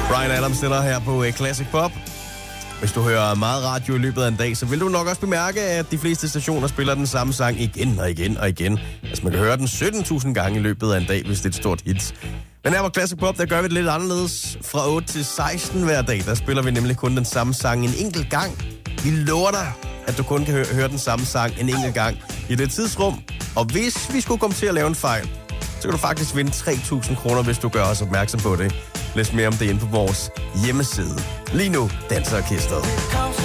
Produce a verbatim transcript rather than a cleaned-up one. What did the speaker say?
Bryan Adams stiller her på Classic Pop. Hvis du hører meget radio i løbet af en dag, så vil du nok også bemærke, at de fleste stationer spiller den samme sang igen og igen og igen. Altså man kan høre den sytten tusind gange i løbet af en dag, hvis det er et stort hit. Men her på Classic Pop, der gør vi det lidt anderledes. Fra otte til seksten hver dag, der spiller vi nemlig kun den samme sang en enkelt gang. Vi lover dig, at du kun kan høre, høre den samme sang en enkelt gang i det tidsrum. Og hvis vi skulle komme til at lave en fejl, så kan du faktisk vinde tre tusind kroner, hvis du gør os opmærksom på det. Læs mere om det inde på vores hjemmeside. Lige nu, Danserorkestret.